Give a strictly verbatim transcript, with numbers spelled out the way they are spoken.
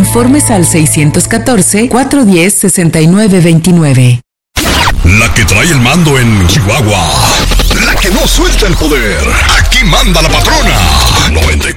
Informes al seiscientos catorce, cuatrocientos diez, sesenta y nueve veintinueve. La que trae el mando en Chihuahua. La que no suelta el poder. Aquí manda la patrona. noventa y